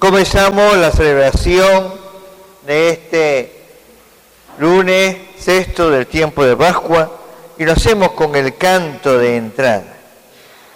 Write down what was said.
Comenzamos la celebración de este lunes sexto del tiempo de Pascua y lo hacemos con el canto de entrada.